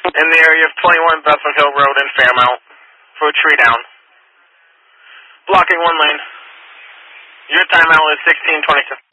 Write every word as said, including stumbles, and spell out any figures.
in the area of twenty-one Bethel Hill Road in Fairmount for a tree down. Blocking one lane. Your timeout is sixteen twenty-two.